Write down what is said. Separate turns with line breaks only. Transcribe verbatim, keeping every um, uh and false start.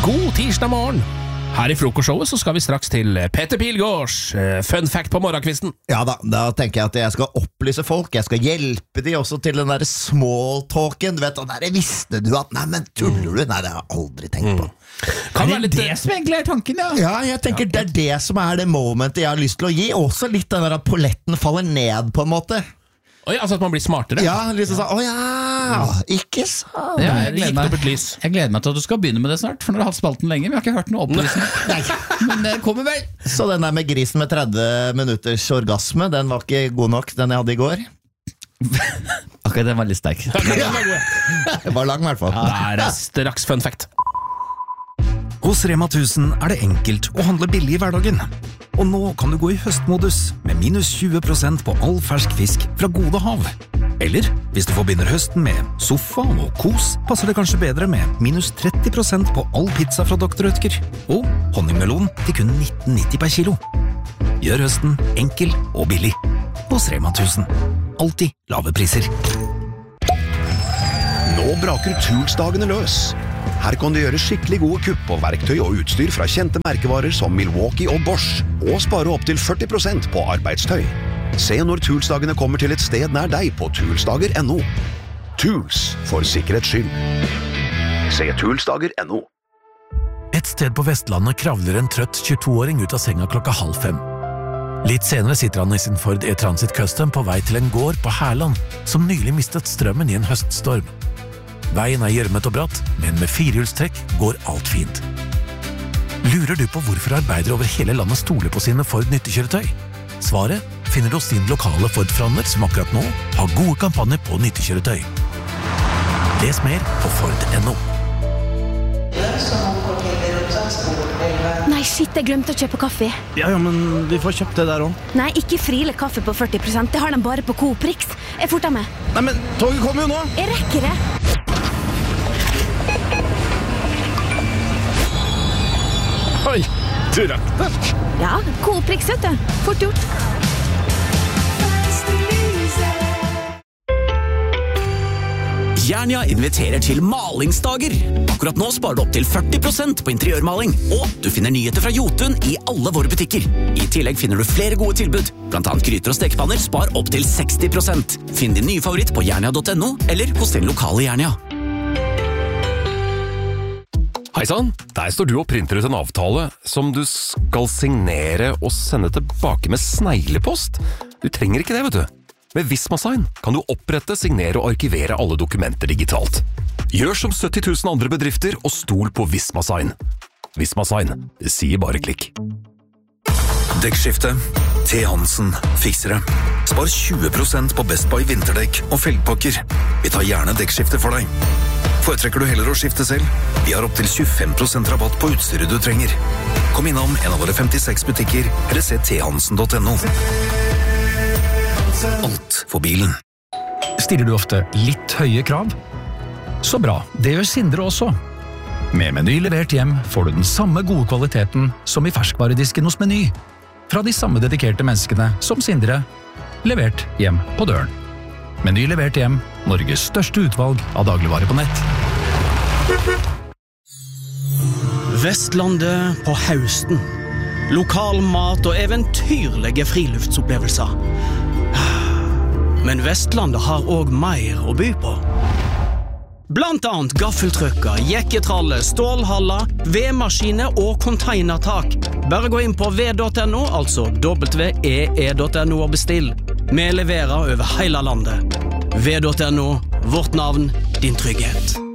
God tirsdag morgen. Her i frokostshowet så skal vi straks til Petter Pilgaards uh, fun fact på morgenkvisten.
Ja da, da tenker jeg at jeg skal opplyse folk. Jeg skal hjelpe de også til den der small-talken. Du vet, og der visste du at, nei, men tuller du? Nei, det har jeg aldri tenkt på.
Mm. Kan
er det litt... det som egentlig er tanken, ja?
Ja, jeg tenker det er det som er det momentet jeg har lyst til å gi. Også litt den der at polletten faller ned på en måte.
Oi, altså at man blir smartere?
Ja, liksom sånn, åja, ikke sant.
Ja, jeg, gleder meg,
lys.
jeg gleder meg til at du skal begynne med det snart, for når du har hatt spalten lenge, vi har ikke hørt noe opplysning. Men det kommer vel.
Så den der med grisen med tretti minutters orgasme, den var ikke god nok, den jeg hadde i går.
Ok, den var litt sterk.
Det var lang i hvert fall.
Ja, det er straks fun fact.
Hos Rema tusen er det enkelt å handle billig i hverdagen. Og nå kan du gå i høstmodus med minus tjue prosent på all fersk fisk fra Gode Hav. Eller, hvis du forbinder høsten med sofa og kos, passer det kanskje bedre med minus tretti prosent på all pizza fra doktor Rødtger. Og honningmelon til kun nitten nitti per kilo. Gjør høsten enkel og billig. Hos Rema tusen. Alltid lave priser.
Nå braker Toolsdagene løs. Her kan du gjøre skikkelig gode kupp på verktøy og utstyr fra kjente merkevarer som Milwaukee og Bosch, og spare opp til førti prosent på arbeidstøy. Se når Toolsdagene kommer til et sted nær deg på toolsdager punktum no. Tools, for sikkerhets skyld. Se toolsdager punktum no.
Et sted på Vestlandet kravler en trøtt tjueto-åring ut av senga klokka halv fem. Litt senere sitter han i sin Ford E-Transit Custom på vei til en gård på Herland, som nylig mistet strømmen i en høststorm. Veien er gjørmet og bratt, men med firehjulstrekk går alt fint. Lurer du på hvorfor arbeidere over hele landet stoler på sine Ford nyttekjøretøy? Svaret finner du hos din lokale Ford-forhandler som akkurat nå har gode kampanjer på nyttekjøretøy. Les mer på Ford punktum no.
Nei, shit, jeg glemte å kjøpe kaffe.
Ja, ja, men vi får kjøpt det der også.
Nei, ikke Friele kaffe på førti prosent. Det har de bare på Coop Rix. Jeg forter meg.
Nei, men toget kommer jo nå.
Jeg rekker det.
Oi, du rakk det.
Ja, Coop Rix, vet du. Fort gjort.
Jernia inviterer til malingsdager. Akkurat nå sparer du opp til førti prosent på interiørmaling, og du finner nyheter fra Jotun i alle våre butikker. I tillegg finner du flere gode tilbud, blant annet gryter og stekepanner spar opp til seksti prosent. Finn din nye favoritt på jernia punktum no, eller hos din lokale Jernia.
Hei sann, der står du og printer ut en avtale som du skal signere og sende tilbake med sneglepost. Du trenger ikke det, vet du. Med Visma-sign kan du opprette, signere og arkivere alle dokumenter digitalt. Gjør som sytti tusen andre bedrifter og stol på Visma-sign. Visma-sign, det sier bare klikk.
Dekkskifte. T. Hansen fikser det. Spar tjue prosent på Best Buy vinterdekk og felgpakker. Vi tar gjerne dekkskifte for deg. Foretrekker du heller å skifte selv? Vi har opp til tjuefem prosent rabatt på utstyret du trenger. Kom innom en av våre femtiseks butikker, eller se t hansen punktum no. Alt for bilen.
Stiller du ofte litt høye krav? Så bra, det gjør Sindre også. Med Meny levert hjem får du den samme gode kvaliteten som i ferskvaredisken hos Meny. Fra de samme dedikerte menneskene som Sindre, levert hjem på døren. Meny levert hjem, Norges største utvalg av dagligvarer på nett.
Vestlandet på høsten. Lokal mat og eventyrlige friluftsopplevelser. Men Vestlandet har også mer å by på. Blant annet gaffeltrucker, jekketralle, stålhaller, vedmaskiner og containertak. Bare gå inn på v punktum no, altså w e e punktum no og bestill. Vi leverer over hele landet. v punktum no, vårt navn, din trygghet.